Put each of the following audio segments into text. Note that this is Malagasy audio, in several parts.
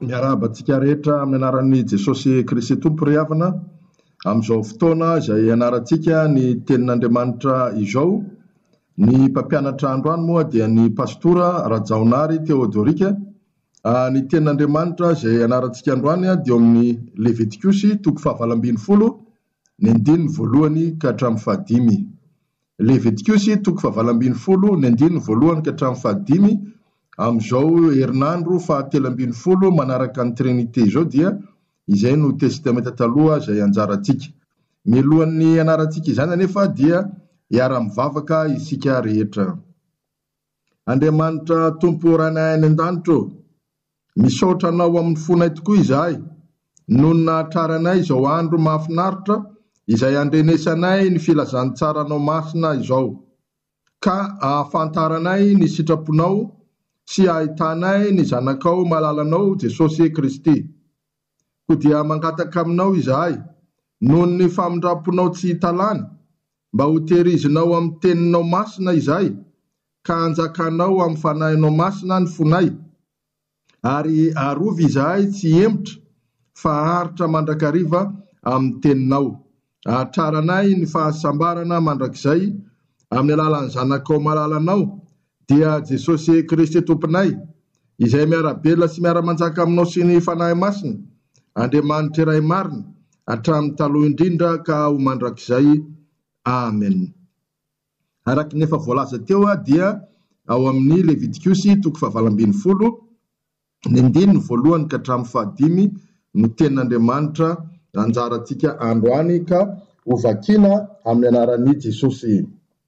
Miarabantsika rehetra amin'ny anaran'i Jesosy Kristy Tompo ry havana, amin'izao fotoana izay anarantsika ny tenin'Andriamanitra izao. Ny mpampianatra androany moa dia ny pastora Rajaonary Teodorika. Ny tenin'Andriamanitra izay anarantsika androany dia amin'ny Levitikosy 7:20 ny andininy voalohany ka hatramin'ny fahadimy. Levitikosy 7:20 ny andininy voalohany ka hatramin'ny fahadimy. Amin'izao herinandro 7:30 manaraka ny Trinité izao dia izay no testamenta taloha izay anjarantsika. Milohan'ny anarantsika izany anefa dia hiara-mivavaka isika rehetra. Andriamanitra Tompo ranay any an-danitro, misaotra anao amin'ny fonay tokoa izahay noho ny nahatraranay izao andro mahafinaritra izay andrenesanay ny filazantsara anao masina izao, ka ahafantaranay ny sitraponao sy ahitanay ny zanakao malalanao Jesosy Kristy. Ko dia mangataka aminao izahay noho ny famindraponao tsy hitalany, mba ho tehirizinao amin'ny teninao masina izahay, ka anjakanao amin'ny fanahinao masina ny fonay, ary arovy izahay tsy emotra fa haritra mandrakariva amin'ny teninao. Ahatraranay ny fahasambarana mandrakizay amin'ny alalan'ny zanakao malalanao dia Jesosy Kristy Tomponay, izay miarabela sy miara-manjaka aminao sy ny fanahy masina, Andriamanitra iray marina, hatramin'ny taloha indrindra ka ho mandrakizay. Amen. Araka nefa voalaza teo dia ao amin'ny Levitikosy 7:20 ny andininy voalohany ka hatramin'ny fahadimy no tenin'Andriamanitra anjarantsika androany ka ho vakiana amin'ny anaran'i Jesosy.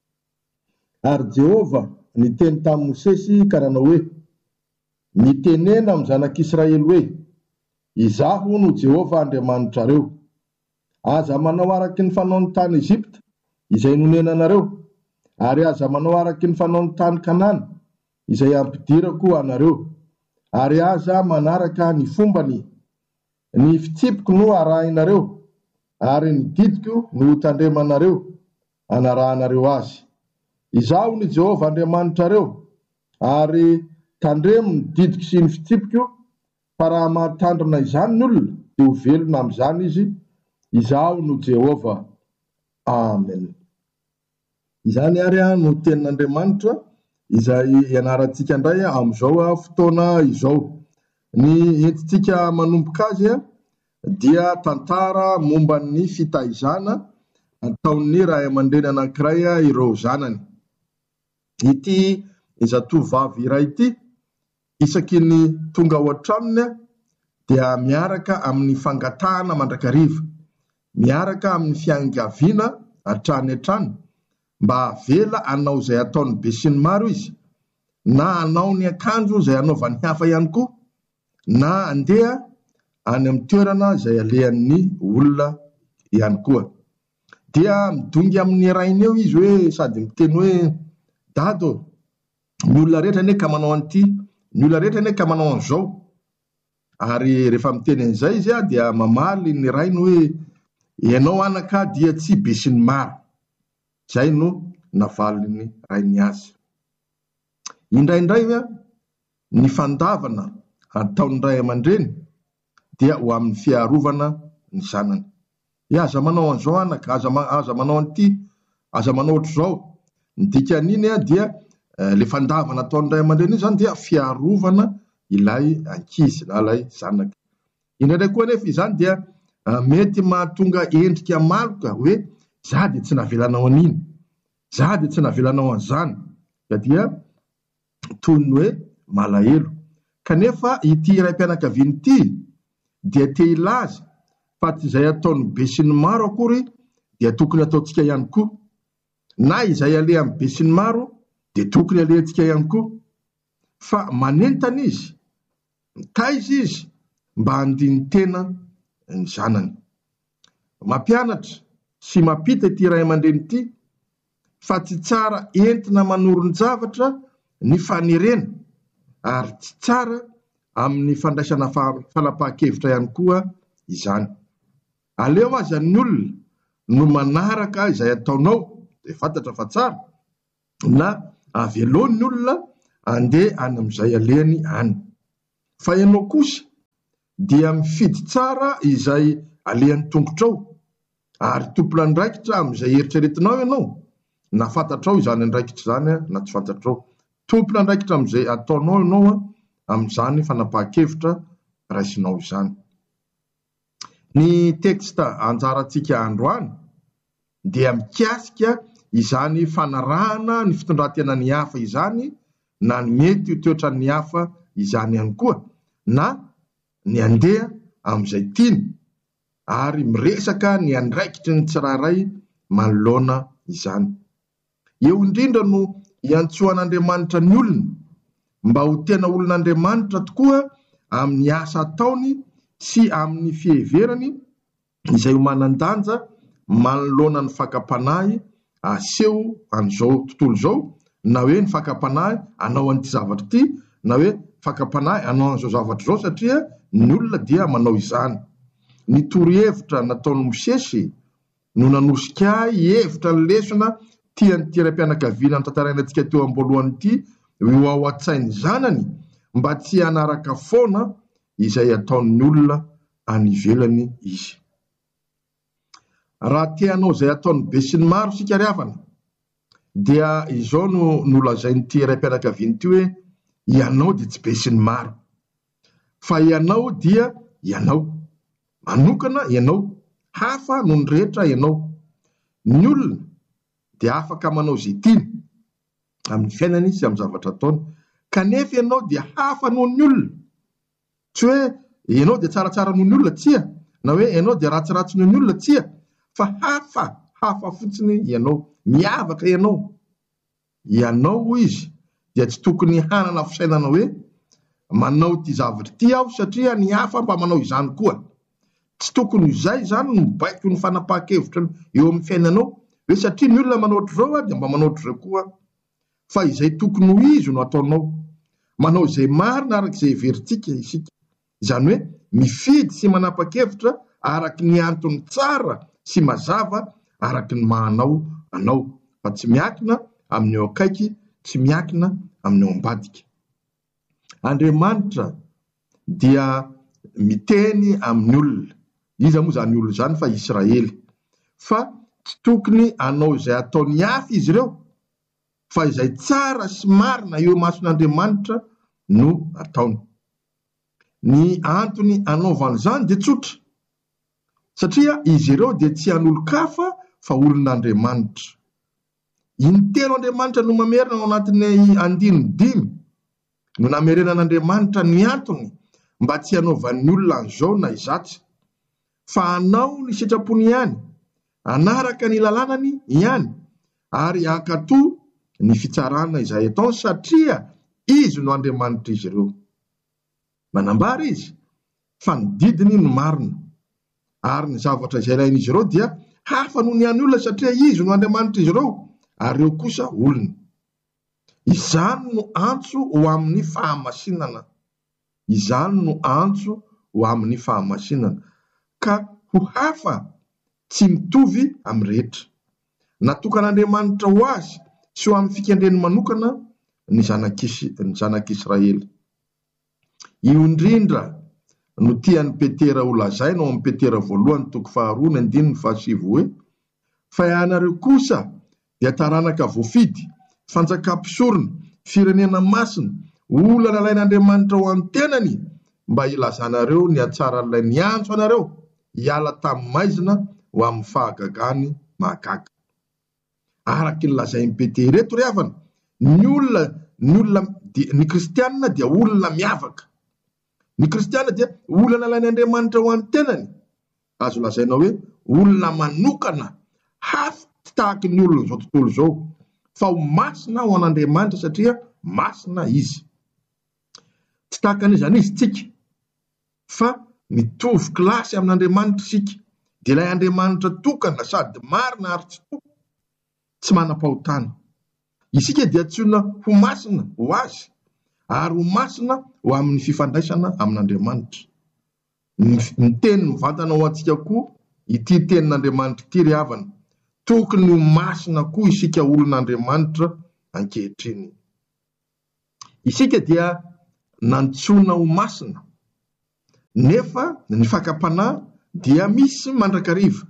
Ary Jehova niteny tamin'i Mosesy ka nanao hoe, mitenena amin'ny zanak'Israely hoe, izaho no Jehova Andriamanitrareo. Aza manao araky ny fanaon'ny tany Ezipta izay nonenanareo, ary aza manao araky ny fanaon'ny tany Kanana izay ampidirako anareo, ary aza manaraka ny fombany. Ny fitsipiko no arahinareo, ary ny didiko no tandremanareo, anarahanareo azy. Izaho ny Jehova Andriamanitrareo, ary tandremo ny didiko sy ny fitsipiko, fa raha mahatandrina izany ny olona dia ho velona amin'izany izy. Izaho no Jehova. Amen. Izany ary no tenin'Andriamanitra izay ianarantsika indray amin'izao fotoana izao. Ny entintsika manomboka azy dia tantara momba ny fitaizana ataon'ny ray aman-dreny anankiray ireo zanany. Ity zatovovavy iray ity, isaky ny tonga ao an-tranony dia miaraka amin'ny fangatahana mandrakariva, miaraka amin'ny fiangaviana hatrany hatrany, mba havela anao izay ataony be sy ny maro izy, na anao ny akanjo izay anaovany hafa ihany koa, na andeha any amin'ny toerana izay alehan'ny olona ihany koa. Dia midongy amin'ny rainy eo izy hoe, sady miteny hoe, dado, ny olona rehetra ane ka manao an'ity, ny olona rehetra ane ka manao an'izao. Ary rehefa miteny an'izay izy dia mamaly ny rainy hoe, ianao anaka dia tsy be sy ny maro. Izay no navaly ny rainy azy. Indraindray ny fandavana ataon'ny ray aman-dreny dia ho amin'ny fiarovana ny zanany. Aza manao an'izao anaka, aza manao an'ity, aza manao ohatr'izao. Ny dikan'iny dia le fandavana ataon'ny ray aman-dreny zany dia fiarovana ilay ankizy na ilay zanaka. Indraindray koa nefa izany dia mety mahatonga endrika maloka hoe, za dia tsy navelanao an'iny, za dia tsy navelanao an'izany, dia toy ny hoe malahelo. Kanefa ity raim-pianakaviany ity dia te hilaza fa tsy izay ataony be sy ny maro akory dia tokony ataontsika ihany koa, na izay aleha amin'ny be sy ny maro dia tokony alehantsika ihany koa, fa manentana izy, mitaiza izy mba handiny tena ny zanany. Mampianatra sy mampita ity ray aman-dreny ity fa tsy tsara entina manoron zavatra ny fanerena, ary tsy tsara amin'ny fandraisana fanapahan-kevitra ihany koa izany. Aleo aza ny olona no manaraka izay ataonao dia fantatra fa tsara, na avelon'ny olona andeha any amin'izay alehany any. Fa ianao kosa dia mifidy tsara izay alehan'ny tongotrao, ary tompona andraikitra amin'izay eritreretinao ianao, na fantatrao izany andraikitra zany na tsy fantatrao. Tompona andraikitra amin'izay ataonao ianao amin'izany fanapahan-kevitra raisinao izany. Ny teksta anjarantsika androany dia mikasika izany fanarahana ny fitondran-tena ny hafa izany, na ny mety ho toetra ny hafa izany ihany koa, na ny andeha amin'izay tiany, ary miresaka ny andraikitry ny tsirairay manoloana izany. Eo indrindra no iantsoan'Andriamanitra ny olona mba ho tena olon'Andriamanitra tokoa amin'ny asa ataony sy amin'ny fiheverany izay ho manan-danja manoloana ny fakapanahy aseho an'izao tontolo izao, na hoe ny fakapanahy anao an'ity zavatra ity, na hoe fakapanahy anao an'izao zavatra izao, satria ny olona dia manao izany. Ny torohevitra nataon'ny Mosesy no nanosika hevitra ny lesona tian'ny teram-pianakaviana tantaraintsika teo am-boalohany ity, ho ao an-tsainy zanany mba tsy hanaraka foana izay ataon'ny olona any ivelany izy. Raha teanao izay ataon'ny be sy ny maro sika ry havana, dia izao no nolazain'ny teram-pianakaviana ity hoe ianao dia tsy be sy ny maro, fa ianao dia ianao manokana, ianao hafa noho ny rehetra ianao. Ny olona dia afaka manao izay tiany amin'ny fiainany sy amin'ny zavatra ataony, kanefa ianao dia hafa noho ny olona. Tsy hoe ianao dia tsaratsara noho ny olona, tsia, na hoe ianao dia ratsiratsy noho ny olona, tsia, fa hafa fotsiny ianao, miavaka ianao. Ianao izy dia tsy tokony hanana fisainana hoe manao ty zavatra ty aho satria ny hafa mba manao izany koa. Tsy tokony izay zany no mibaiko ny fanapahan-kevitra eo amin'ny fiainanao, hoe satria ny olona manao ohatr'izao dia mba manao ohatr'izao koa. Fa izay tokony ho izy no ataonao, manao izay marina araka izay heverintsika isika, izany hoe mifidy sy manapa-kevitra araka ny antony tsara sy mazava araka ny mahanao anao, fa tsy miakina amin'ny eo akaiky, tsy miakina amin'ny eo ambadika. Andriamanitra dia miteny amin'ny olona, iza moa zany olona zany fa Israely, fa tsy tokony anao izay ataony hafa izy ireo, fa izay tsara sy marina eo mason'Andriamanitra no ataony. Ny antony anaovan'izany dia tsotra, satria izy ireo dia tsy an'olo-kafa fa olon'Andriamanitra. Iny teno Andriamanitra no mamerina ao anatin'ny 5 no namerenan'Andriamanitra ny antony mba tsy hanaovan'ny olona an'izao na izatsy, fa hanao ny sitrapony ihany, anaraka ny lalànany ihany, ary hankatoa ny fitsarana izay ataony, satria izy no Andriamanitra izy ireo. Manambara izy fa ny didiny no marina, ary ny zavatra izay ilain'izy ireo dia hafa noho ny an'ny olona, satria izy no Andriamanitra izy ireo, ary eo kosa olona. Izany no antso ho amin'ny fahamasinana, izany no antso ho amin'ny fahamasinana, ka ho hafa tsy mitovy amin'ny rehetra. Natokan'Andriamanitra ho azy sy ho amin'ny fikendreny manokana ny zanak'Israely. Io indrindra no tian'ny Petera ho lazaina ao amin'ny Petera 1:2-7 hoe fa ianareo kosa dia taranaka voafidy, fanjakam-pisorona, firenena masina, olana lain'Andriamanitra ho an'ny tenany, mba ilazanareo ny hatsaran'ilay niantso anareo hiala tamin'ny maizina ho amin'ny fahagagany mahagaga. Araka ny lazain'ny Petera eto ry havana, ny kristianina dia olona miavaka. Ny kristianina dia olana lain'Andriamanitra ho an'ny tenany. Azo lazaina hoe olona manokana, hafa tahaka ny olona izao tontolo izao, fa ho masina ho an'Andriamanitra satria masina izy. Tsy tahaka an'izany izy tsika, fa mitovy kilasy amin'Andriamanitra isika, dia ilay Andriamanitra tokana sady marina ary tsy tokana, tsy manam-pahotana. Isika dia antsoina ho masina ho azy, ary ho masina ho amin'ny fifandraisana amin'Andriamanitra. Ny teny mivantana ho antsika koa ity tenin'Andriamanitra ity ry havana, tokony ho masina koa isika olon'Andriamanitra ankehitriny. Isika dia nantsoina ho masina, nefa ny fakapanahy dia misy mandrakariva.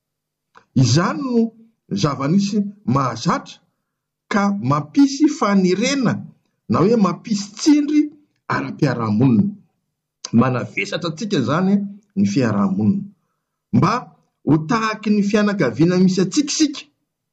Izany no zava-nisy mahazatra ka mampisy fanirena na hoe mampisy tsindry ara-piarahamonina. Manavesatra antsika zany ny fiarahamonina mba ho tahaky ny fianakaviana misy atsikisika.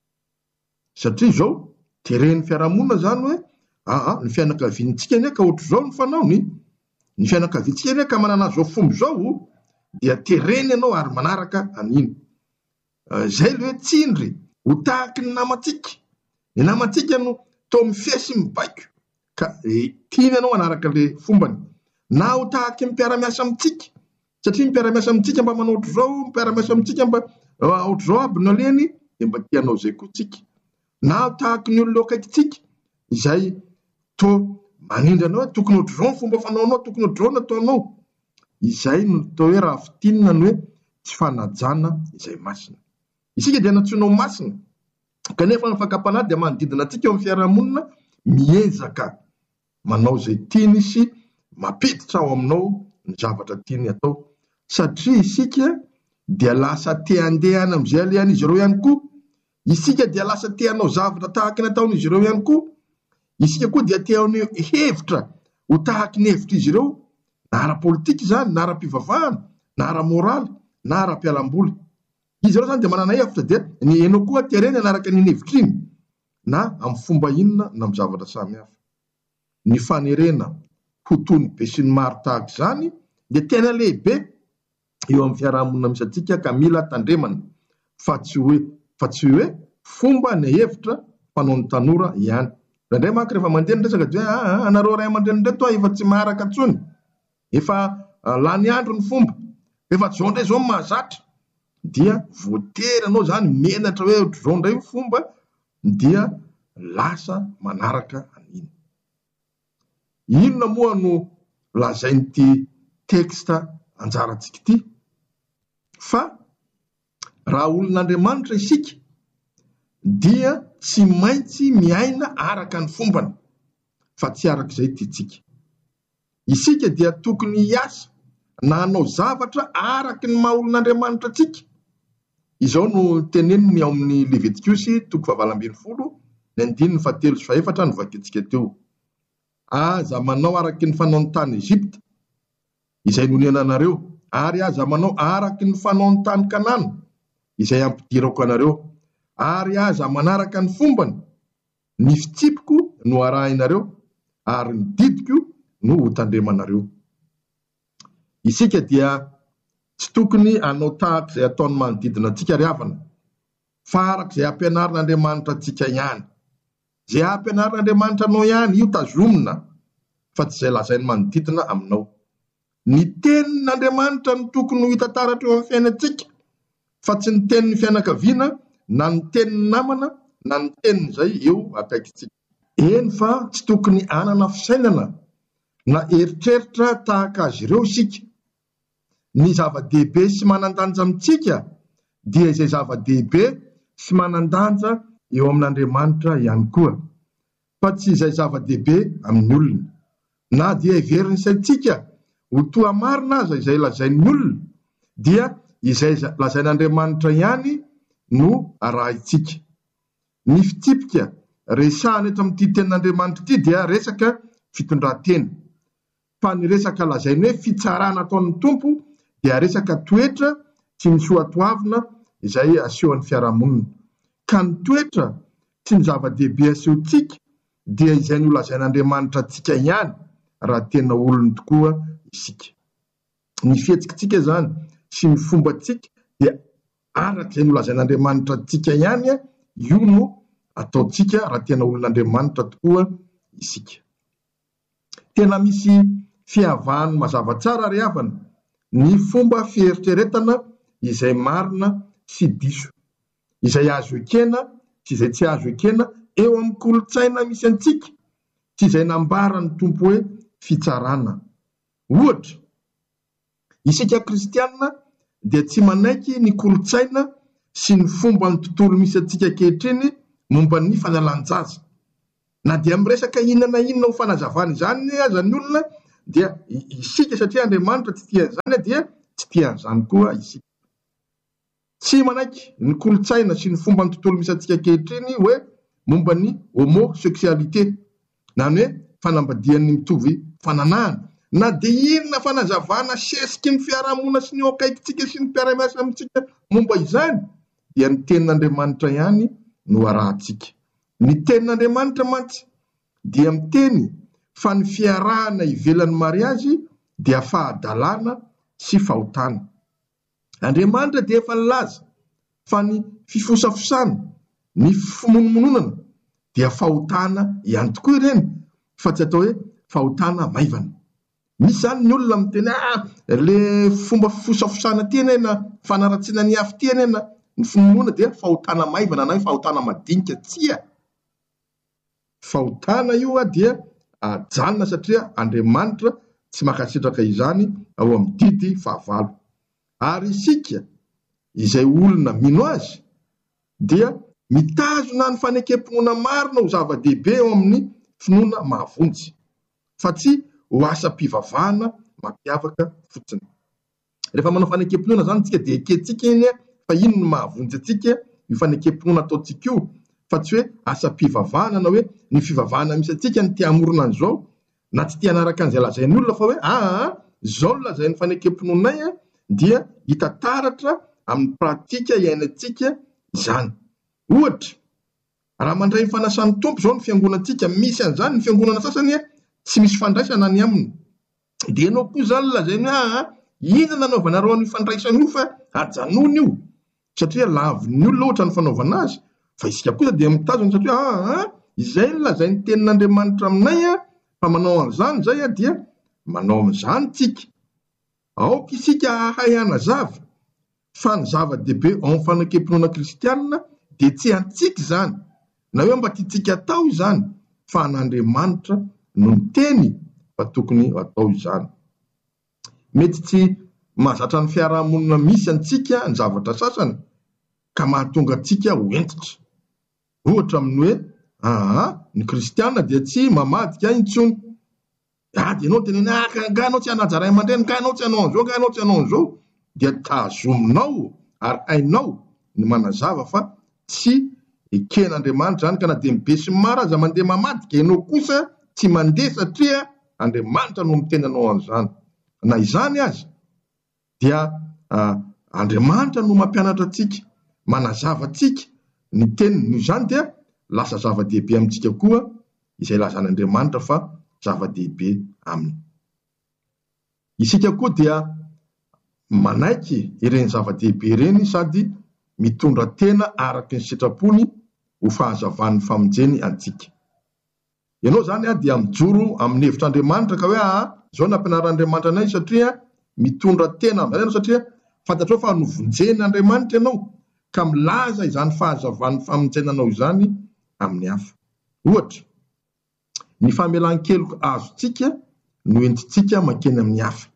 Satria zao teren'ny fiarahamonina zany hoe ny fianakaviantsika ane ka ohatr' zao ny fanaony, ny fianakaviantsika ane ka manana zao fomba zao, dia tereny ianao ary manaraka an'iny. Zay le hoe tsindry ho tahaky ny namantsika. Ny namantsika no to mifesy mibaiko ka tiany ianao anaraka le fombany, na ho tahaky ny mpiara-miasa amitsika, satria mpiara-miasa amitsika mba manao ohatr' zao, mpiara-miasa amitsika mba ohatr' zao aby no aleny, de mba tianao zay koa tsika. Na ho tahaky ny olona akaikitsika izay to manindra anao hoe tokony ohatr' zao ny fomba fanaonao, tokony ohatr' zao nataonao. Izay no atao hoe raha fitinina ny hoe tsy fanajana izay masina. Isika dia natsoinao masina, kanefa ny fakapanahy dia manodidina antsika eo amin'ny fiarahamonina miezaka manao zay tiany sy mampiditra ao aminao ny zavatra tiany atao, satria isika dia lasa te handehana amin'izay alehan'izy ireo ihany koa. Isika dia lasa te hanao zavatra tahaky ny ataon'izy ireo ihany koa. Isika koa dia te hanao hevitra ho tahaky ny hevitra izy ireo, na ara-politika zany, na ara-pivavahana, na ara-moraly, na ara-pialamboly. Izy ireo zany dia manana hevitra, dia ny enao koa tereny anaraka ny hevitra iny, na amin'ny fomba inona na amin'ny zavatra samihafa. Ny fanerena ho tony be sy ny maro tahaka izany dia tena lehibe eo amin'ny fiarahamonina misy antsika ka mila tandremana, fa tsy hoe fomba ny hevitra mpanao ny tanora ihany. Indray manko rehefa mandeha ny resaka dia anareo ray aman-dreny reto efa tsy maharaka intsony, efa lany andro ny fomba, efa zao ndray zao mahazatra, dia voatery anao zany menatra hoe ohatr' zao ndray fomba, dia lasa manaraka an'iny. Inona moa no lazain'ity teksta anjarantsika ity? Fa raha olon'Andriamanitra isika dia tsy maintsy miaina araka ny fombany, fa tsy araka izay tiantsika. Isika dia tokony hiasa na hanao zavatra araka ny maha olon'Andriamanitra antsika. Izao no teneniny ao amin'ny Levitikosy 12:9-13 no vakintsika teo. Aza manao araky ny fanaony tany Ezipta izay noniana anareo, ary aza manao araky ny fanaony tany Kanana izay ampidirako anareo, ary aza manaraka ny fombany. Ny fitsipiko no arahinareo, ary ny didiko no ho tandremanareo. Isika dia tsy tokony hanao tahaka izay ataony manodidina antsika ry havana, fa araka izay ampianarin'Andriamanitra antsika ihany. Izay ampianarin'Andriamanitra anao ihany io tazomina, fa tsy izay lazainy manodidina aminao. Ny tenin'Andriamanitra no tokony ho hita taratra eo amin'ny fiainantsika, fa tsy ny tenin'ny fianakaviana, na ny tenin'ny namana, na ny tenin'izay eo akaikitsika. Eny fa tsy tokony hanana fisainana na eritreritra tahaka azy ireo isika. Ny zava-dehibe sy manan-danja amintsika dia izay zava-dehibe sy manan-danja eo amin'Andriamanitra ihany koa, fa tsy izay zava-dehibe amin'ny olona. Na dia heveriny saintsika ho toa marina aza izay lazain'ny olona, dia izay lazain'Andriamanitra ihany no arahintsika. Ny fitsipika resahana eto amin'ity tenin'Andriamanitra ity dia resaka fitondran-tena, fa ny resaka lazainy hoe fitsarana ataon'ny tompo dia resaka toetra tsy ny soatoavina izay asehoan'ny fiarahamonina. Ka ny toetra tsy ny zava-dehibe asehontsika dia izay no lazain'Andriamanitra antsika ihany raha tena olony tokoa isika. Ny fihetsikitsika zany sy ny fombantsika dia araka izay no lazain'Andriamanitra antsika ihany, io no ataontsika raha tena olon'Andriamanitra tokoa isika. Tena misy fihavahany mazava tsara ry havana ny fomba fieritreretana izay marina sy diso, izay azo ekena sy izay tsy azo ekena eo amin'ny kolotsaina misy antsika, tsy izay nambarany tompo hoe fitsarana. Ohatra, isika kristianina dia tsy manaiky ny kolotsaina sy ny fomba ny tontolo misy antsika kehitriny momba ny fanalan-jaza. Na dia miresaka inona na inona ho fanazavana izany aza ny olona, dia isika satria Andriamanitra tsy tia zany dia tsy tian'izany koa isika. Tsy manaiky ny kolotsaina sy ny fomba ny tontolo misy antsika ankehitriny hoe momba ny homosexualité, nany hoe fanambadian'ny mitovy fananahana, na dia inona fanazavana sesiky ny fiarahamonina sy ny eo akaikitsika sy ny mpiara-miasa amintsika momba izany dia ny tenin'Andriamanitra ihany no arahantsika. Ny tenin'Andriamanitra mantsy dia miteny fa ny fiarahana ivelan'ny mariazy dia fahadalana sy fahotana. Andriamanitra dia efa nilaza fa ny fifosafosana, ny fimonomononana dia fahotana ihany tokoa ireny, fa tsy atao hoe fahotana maivana. Misy zany ny olona miteny le fomba fifosafosana tena na fanaratsiana ny afy tena na ny fimonomonana dia fahotana maivana na fahotana madinika. Tsia, fahotana io dia janona satria Andriamanitra tsy makasitraka izany ao amin'ny didy 9. Ary isika izay olona mino azy dia mitazona ny fanekempoana marina ho zava-dehibe eo amin'ny finoana mahavonjy, fa tsy ho asa-pivavahana mampiavaka fotsiny. Rehefa manao fanekempoana zany tsika dia eketsika iny fa ino no mahavonjy atsika io fanekempoana ataotsika io, fa tsy hoe asa-pivavahana na hoe ny fivavahana misy atsika ny tia hamorona an'izao na tsy tia hanaraka an'izay lazain'ny olona, fa hoe zao no lazain'ny fanekempononay dia hita taratra amin'ny pratika iainantsika izany. Ohatra, raha mandray ny fanasan'ny tompo zao ny fiangonantsika, misy an'izany ny fiangonana sasany tsy misy fandraisana ny aminy, dia ianao koa zany lazainy ina nanaovanareo ny fandraisana io fa ajanona io, satria lavin'ny olona ohatra ny fanaovana azy, fa isika kosa dia mitazona satria izay ny lazain'ny tenin'Andriamanitra aminay fa manao an'izany zay dia manao amin'izany tsika. Aoka isika ahay hanazava fa ny zava-dehibe ao amin'ny fanekempoana kristianina dia tsy antsika izany na hoe mba tiantsika atao izany, fa an'Andriamanitra no miteny fa tokony atao izany. Mety tsy mahazatra ny fiarahamonina misy antsika ny zavatra sasany ka mahatonga antsika ho entitra. Ohatra amin'ny hoe ny kristianina dia tsy mamadika intsony. Dia ianao teneny nga anao tsy hanajaray aman-dreny, ka anao tsy hanao an'izao, ka anao tsy hanao an'izao, dia tazominao ary hainao ny manazava fa tsy eken'Andriamanitra zany ka na dia mibe sy maro aza mandeha mamadika, ianao kosa tsy mandeha satria Andriamanitra no miteny anao an'izany. Na izany aza dia Andriamanitra no mampianatra atsika, manazava atsika ny teniny. Izany dia lasa zava-dehibe amintsika koa izay lazan'Andriamanitra fa zava-dehibe aminy. Isika koa dia manaiky ireny zava-dehibe ireny sady mitondra tena araky ny sitrapony ho fahazavan'ny famonjeny antsika. Ianao zany dia mijoro amin'ny hevitr'Andriamanitra ka hoe zao nampianaran'Andriamanitra anay satria mitondra tena amin'izany, satria fantatrao fa novonjen'Andriamanitra ianao ka milaza izany fahazavan'ny famonjenanao izany amin'ny hafa. Ohatra, ny famelan-keloka azontsika no entitsika makeny amin'ny hafa.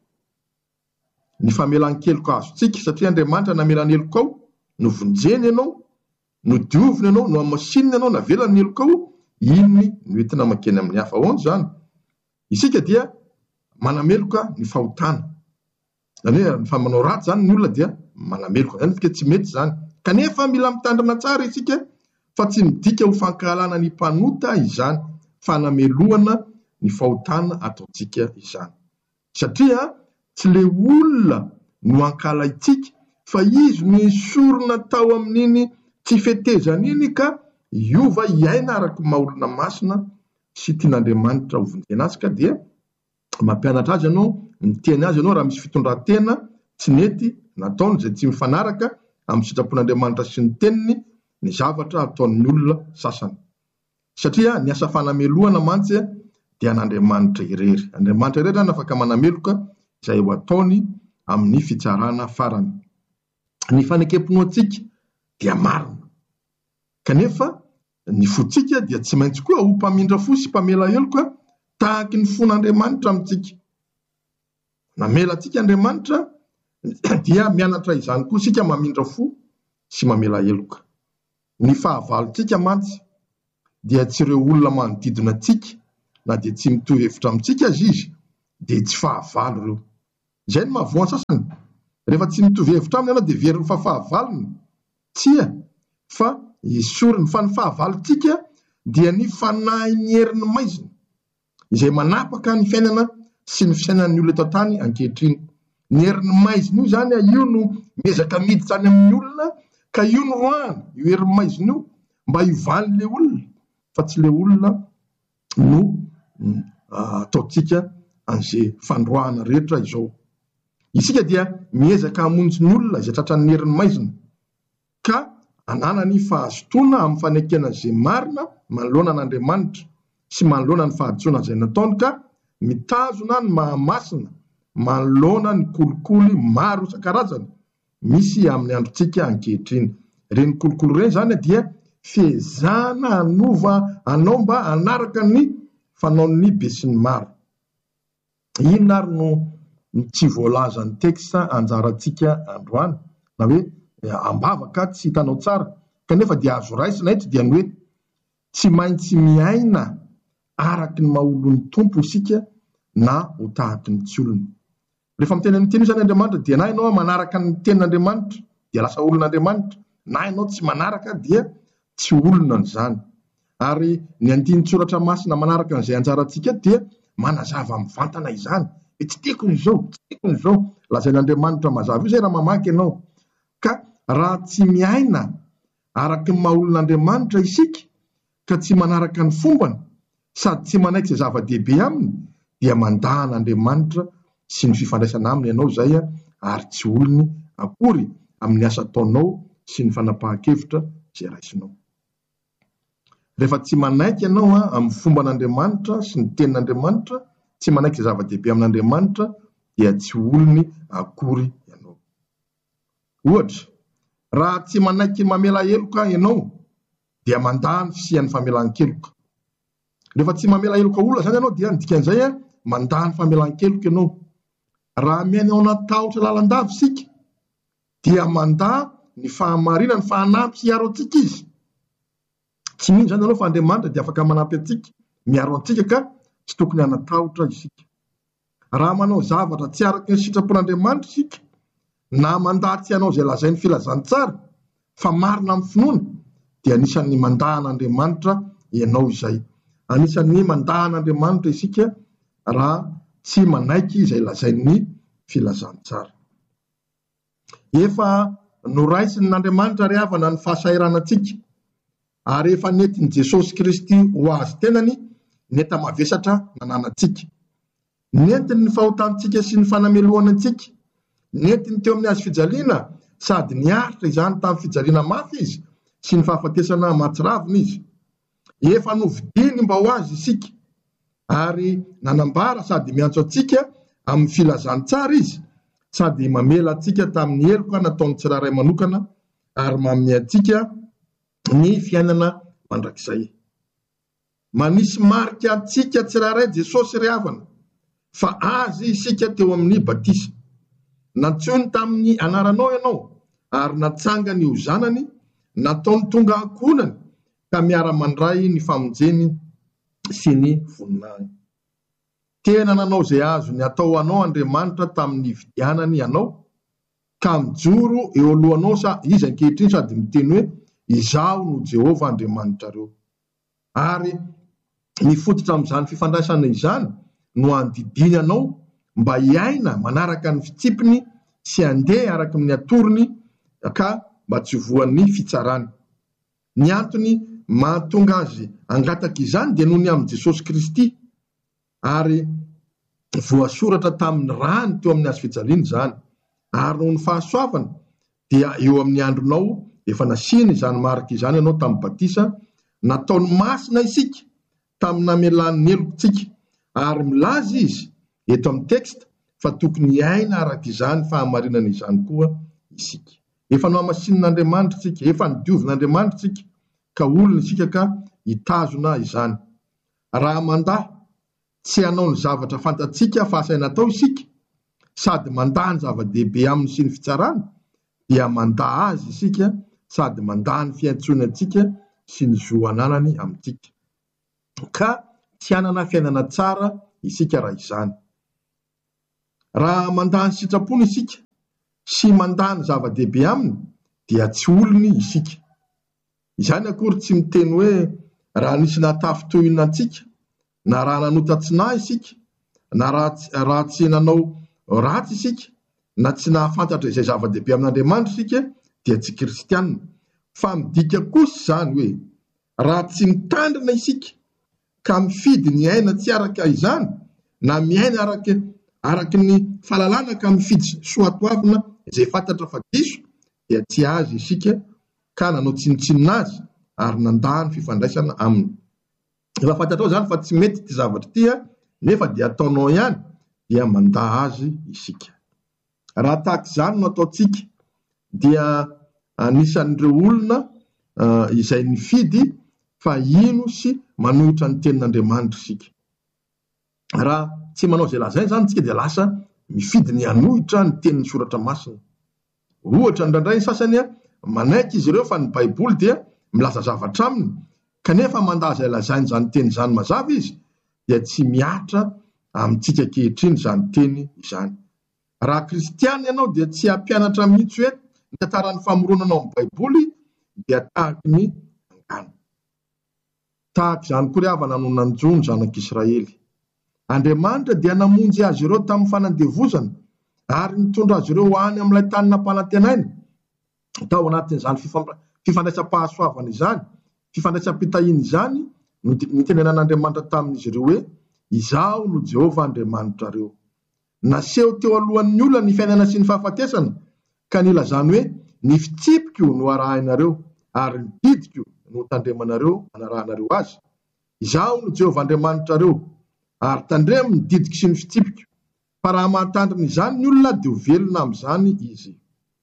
Ny famelan-keloka azontsika satria Andriamanitra namelany heloka ao, novonjeny ianao, no diovina ianao, no amasinina ianao, navelany heloka ao, iny no entina makeny amin'ny hafa. Ahoana izany? Isika dia manameloka ny fahotana, zany hoe ny manao ratsy zany ny olona dia manameloka, zany fika tsy mety zany. Kanefa mila mitandrina tsara isika fa tsy midika ho fankahalana ny mpanota izany, fa nameloana ny fahotana ataontsika izany. Satria tsy le olona no ankala itsika, fa izy no esorina tao amin'iny tsy fetezana iny ka iova iaina araky maha-olona masina sy tian'Andriamanitra ho vonjena azy. Ka dia mampianatra azy ianao, miteny azy ianao raha misy fitondran-tena tsy nety nataony izay tsy mifanaraka amin'ny sitrapon'Andriamanitra sy ny teniny, ny zavatra ataon'ny olona sasany. Satria ny asa fanameloana mantsy dia an'Andriamanitra irery. Andriamanitra irery zany afaka manameloka izay ho ataony amin'ny fitsarana farany. Ny fanekemponoantsika dia marina, kanefa ny fotsika dia tsy maintsy koa ho mpamindra fo sy mpamela heloka tahaky ny fon'Andriamanitra amintsika. Namela antsika Andriamanitra dia mianatra izany koa sika mamindra fo sy mamela heloka. Ny fahavalontsika mantsy dia tsy ireo olona manodidina antsika na dia tsy mitovy hevitra amintsika azy izy, dia tsy fahavalo ireo. Izay no mahavoa ny sasany. Rehefa tsy mitovy hevitra aminy ianao dia very fa fahavalony. Tsia, fa esoriny fa ny fahavalontsika dia ny fanahy ny herin'ny maizina izay manapaka ny fiainana sy ny fisainan'ny olona eto an-tany ankehitriny. Ny herin'ny maizina io zany io no miezaka miditra any amin'ny olona ka io no roahana io herin'ny maizina io mba hivalin'le olona fa tsy le olona no ataontsika an'izay fandroahana rehetra izao. Isika dia miezaka hamonjy ny olona izay tratran'ny herin'ny maizina ka ananany fahazotoana amin'ny fanekena izay marina manoloana an'Andriamanitra sy manoloana ny fahadisoana izay nataony ka mitazona ny mahamasina manoloana ny kolikoly maro isan-karazany misy amin'ny androntsika ankehitriny. Ireny kolikoly ireny zany dia fehezana hanova anao mba hanaraka ny fanaon'ny be sy ny maro. Ino ary no tsy voalaza ny teksta anjarantsika androany na hoe ambavaka tsy hitanao tsara kanefa dia azo raisina eto dia ny hoe tsy maintsy miaina araky ny mahaolon'ny tompo isika na ho tahaky ny tsy olona. Rehefa miteny an'iteny zany Andriamanitra dia na ianao manaraka ny tenin'Andriamanitra dia lasa olon'Andriamanitra, na ianao tsy manaraka dia tsy olona n'izany. Ary ny andinin-tsoratra masina manaraka n'izay anjarantsika dia manazava mivantana izany. Tsy tiako n'izao, tsy tiako n'izao. Lazain'Andriamanitra mazava io zay raha mamaky ianao. Ka raha tsy miaina araky ny mahaolon'Andriamanitra isika ka tsy manaraka ny fombany sady tsy manaiky izay zava-dehibe aminy dia mandahana Andriamanitra sy ny fifandraisana aminy ianao zay ary tsy olony akory amin'ny asa ataonao sy ny fanapahan-kevitra izay raisinao. Rehefa tsy manaiky ianao amin'ny fomban'Andriamanitra sy ny tenin'Andriamanitra, tsy manaiky izay zava-dehibe amin'Andriamanitra dia tsy olony akory ianao. Ohatra, raha tsy manaiky mamela heloka ianao dia mandahany fisian'ny famelan-keloka. Rehefa tsy mamela heloka olona zany ianao dia ny dikan'izay mandahany famelan-keloka ianao. Raha miaina ao anaty tahotra lalandava isika dia mandaha ny fahamarinana, ny fahanampy hiaro antsika izy. Tsy mino zany ianao fa Andriamanitra dia afaka manampy antsika, miaro antsika ka tsy tokony hanatahotra isika. Raha manao zavatra tsy araky ny sitrapon'Andriamanitra isika na mandaha tsy hanao izay lazain'ny filazantsara fa marina amin'ny finoana dia anisan'ny mandahan'Andriamanitra ianao izay. Anisan'ny mandahan'Andriamanitra isika raha tsy manaiky izay lazain'ny filazantsara. Efa noraisin'Andriamanitra ry havana ny fahasairanantsika ary efa nentin'i Jesosy Kristy ho azy tenany nenta mavesatra nananantsika. Nentiny ny fahotantsika sy ny fanameloana antsika. Nentiny teo amin'ny azo fijaliana sady niaritra izany tamin'ny fijaliana mafy izy sy ny fahafatesana mahatsiravina izy. Efa novidiny mba ho azy isika ary nanambara sady miantso antsika amin'ny filazantsara izy sady mamela antsika tamin'ny heloka nataon'ny tsirairay manokana ary manome antsika ny fiainana mandrakizay. Manisy marika antsika tsirairay Jesosy ry havana fa azy isika teo amin'ny batisa. Nantsony tamin'ny anaranao ianao ary natsanga ny hozanany, nataony tonga ankonany ka miara-mandray ny famonjeny sy ny voninahiny. Tena nanao izay azo ny atao anao Andriamanitra tamin'ny vidianany ianao ka mijoro eo alohanao izy ankehitriny sady miteny hoe izaho no Jehovah Andriamanitrareo. Ary mifototra amin'izany fifandraisana izany no andidiny anao mba hiaina manaraka ny fitsipiny sy handeha araky ny atorony ka mba tsy voan'ny fitsarany. Ny antony mahatonga azy angataka izany dia noho ny amin'i Jesosy Kristy ary voasoratra tamin'ny rany teo amin'ny azo fijaliana izany. Ary noho ny fahasoavana dia eo amin'ny andronao efa nasiana izany marika izany ianao tamin'ny batisa, nataony masina isika tamin'ny namelan'ny helokontsika ary milaza izy eto amin'ny teksta fa tokony hiaina araka izany fahamarinana izany koa isika. Efa nohamasinan'Andriamanitra isika, efa nodiovin'Andriamanitra isika ka olona isika ka hitazona izany. Raha mandaha tsy hanao ny zavatra fantatsika fa asaina atao isika sady mandaha ny zava-dehibe aminy sy ny fitsarana dia mandaha azy isika sady mandaha ny fiantsoany antsika sy ny zoananany amintsika. Ka tsy hanana fiainana tsara isika raha izany. Raha mandany sitrapony isika sy mandany zava-dehibe aminy dia tsy olony isika. Izany akory tsy miteny hoe raha nisy natafitohina antsika na raha nanotatsinahy isika na raha tsy nanao ratsy isika na tsy nahafantatra izay zava-dehibe amin'Andriamanitra isika dia tsy kristianina. Fa midika kosa izany hoe raha tsy mitandrina isika ka mifidy ny aina tsy araka izany na miaina araky ny fahalalana ka mifidy soatoavina izay fantatra fa diso dia tsy azy isika ka nanao tsinotsinona azy ary nandany fifandraisana aminy. Efa fantatrao izany fa tsy mety ty zavatra ty nefa dia ataonao ihany dia manda azy isika. Raha tahaka izany no ataontsika dia anisan'ireo olona izay nifidy fa ino sy manohitra ny tenin'Andriamanitra isika. Raha tsy manao izay lazainy izany tsika dia lasa mifidy ny hanohitra ny tenin'ny soratra masina. Ohatra indraindray ny sasany manaiky izy ireo fa ny Baiboly dia milaza zavatra aminy kanefa mandaha izay lazainy izany teny izany mazava izy dia tsy miatra amintsika ankehitriny izany teny izany. Raha kristiana ianao dia tsy hampianatra mihitsy hoe ny tantaran'ny famoronana ao amin'ny Baiboly dia tahaka ny angano. Tahaka izany koa ry havana no nanjono ny zanak'Israely. Andriamanitra dia namonjy azy ireo tamin'ny fanandevozana ary nitondra azy ireo any amin'ilay tany nampanantenaina. Tao anatin'izany fifandraisam-pahasoavana izany, fifandraisam-pitahiana izany no nitenenan'Andriamanitra tamin'izy ireo hoe izaho no Jehovah Andriamanitra reo. Naseho teo alohan'ny olona ny fiainana sy ny fahafatesana ka nilazany hoe ny fitsipiko no arahinareo ary ny didiko no tandremanareo anarahanareo azy. Izaho no Jehovah Andriamanitra reo ary tandremo ny didiko sy ny fitsipiko. Fa raha mahatandrina izany ny olona dia ho velona amin'izany izy.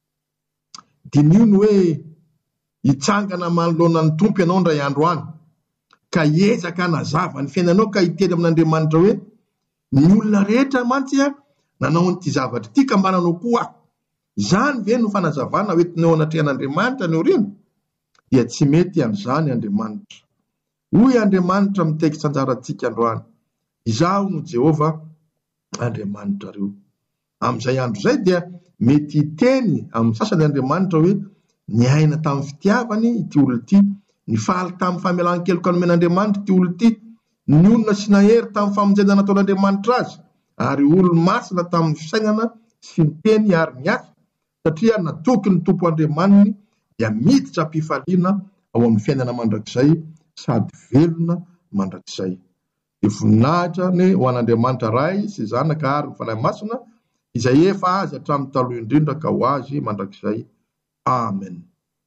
Dinio ny hoe hitsangana manoloana ny tompo ianao ndray andro any ka hiezaka hanazava ny fiainanao ka hiteny amin'Andriamanitra hoe ny olona rehetra mantsy nanao an'ity zavatra ity ka mba nanao koa aho. Izany ve no fanazavana hoentinao anatrehan'Andriamanitra ny oriana? Dia tsy mety amin'izany Andriamanitra. Hoy Andriamanitra mitaikitra anjarantsika androany, izaho no Jehovah Andriamanitra reo. Amin'izay andro izay dia mety hiteny amin'ny sasany Andriamanitra hoe niaina tamin'ny fitiavany ity olona ity, nifaly tamin'ny famelan-keloka nomen'Andriamanitra ity olona ity, ny olona sy nahery tamin'ny famonjena nataon'Andriamanitra azy, ary olona masina tamin'ny fisainana sy ny teny ary ny asa, satria natoky ny tompo Andriamaniny dia miditra am-pifaliana ao amin'ny fiainana mandrakizay sady velona mandrakizay. Dia voninahitra ho an'Andriamanitra Ray sy Zanaka ary ny Fanahy Masina izay efa azy hatramin'ny taloha indrindra ka ho azy mandrakizay. Amen.